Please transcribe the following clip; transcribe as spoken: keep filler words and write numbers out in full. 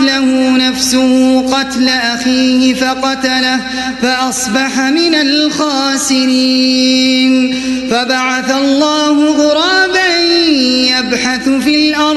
له نفسه قتل أخيه فقتله فأصبح من الخاسرين. فبعث الله